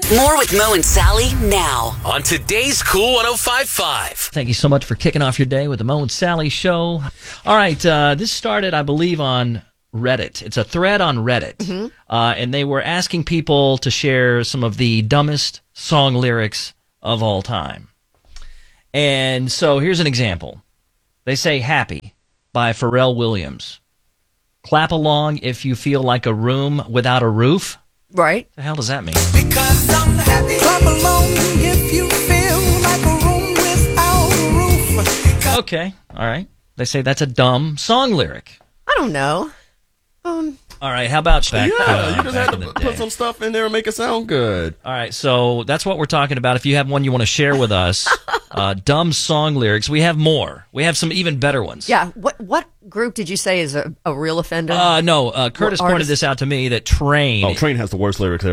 More with Mo and Sally now on today's Cool 105.5. Thank you so much for kicking off your day with the Mo and Sally show. All right, this started, I believe, on Reddit. It's a thread on Reddit, and they were asking people to share some of the dumbest song lyrics of all time. And so here's an example. They say "Happy" by Pharrell Williams. Clap along if you feel like a room without a roof. Right. What the hell does that mean? Because I'm happy. Clap along if you feel like a room without a roof. Okay, all right. They say that's a dumb song lyric. I don't know. All right, how about back? You just back had in to the put day? some stuff in there and make it sound good. All right, so that's what we're talking about. If you have one you want to share with us, dumb song lyrics, we have more. We have some even better ones. Yeah. What group did you say is a real offender? No, Curtis pointed this out to me that Train. Oh, Train has the worst lyrics